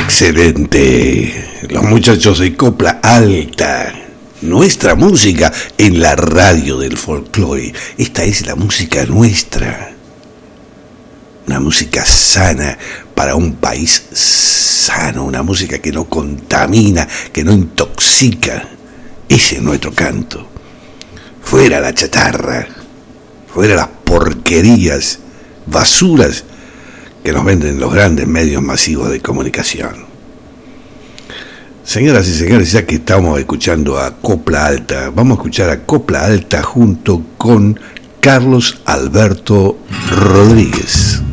Excelente. Los muchachos de Copla Alta. Nuestra música en la radio del folclore. Esta es la música nuestra. Una música sana para un país sano. Una música que no contamina, que no intoxica. Ese es nuestro canto. Fuera la chatarra. Fuera las porquerías, basuras que nos venden los grandes medios masivos de comunicación. Señoras y señores, ya que estamos escuchando a Copla Alta, vamos a escuchar a Copla Alta junto con Carlos Alberto Rodríguez.